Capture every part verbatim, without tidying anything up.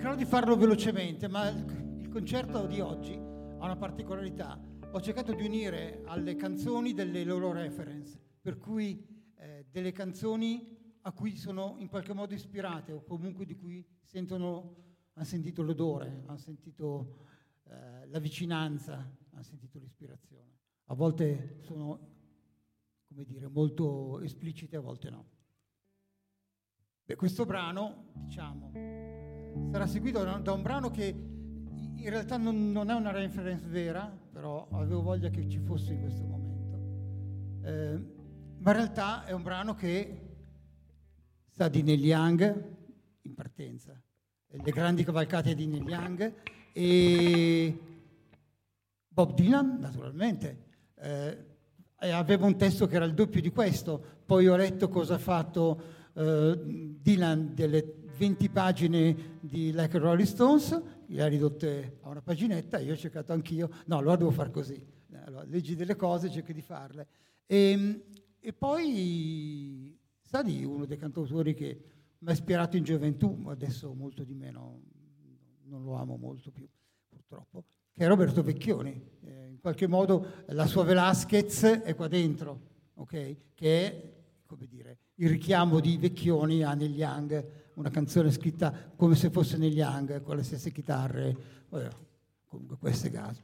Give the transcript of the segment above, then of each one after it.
cercherò di farlo velocemente, ma il, il concerto di oggi ha una particolarità. Ho cercato di unire alle canzoni delle loro reference, per cui eh, delle canzoni a cui sono in qualche modo ispirate o comunque di cui sentono, hanno sentito l'odore, hanno sentito eh, la vicinanza, hanno sentito l'ispirazione. A volte sono, come dire, molto esplicite, a volte no. Beh, questo brano, diciamo, sarà seguito da, da un brano che in realtà non, non è una reference vera, però avevo voglia che ci fosse in questo momento. Eh, ma in realtà è un brano che sa di Neil Young in partenza, le grandi cavalcate di Neil Young e Bob Dylan, naturalmente. Eh, aveva un testo che era il doppio di questo, poi ho letto cosa ha fatto Uh, Dylan delle venti pagine di Like a Rolling Stones, le ha ridotte a una paginetta, io ho cercato anch'io, no, allora devo far così, allora, leggi delle cose, cerchi di farle. E, e poi sa di uno dei cantautori che mi ha ispirato in gioventù, adesso molto di meno, non lo amo molto più, purtroppo, che è Roberto Vecchioni. Eh, in qualche modo la sua Velázquez è qua dentro, ok? Che è, come dire, il richiamo di Vecchioni a Neil Young, una canzone scritta come se fosse Neil Young, con le stesse chitarre, vabbè, comunque queste case.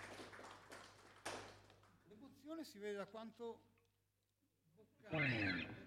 L'emozione si vede da quanto...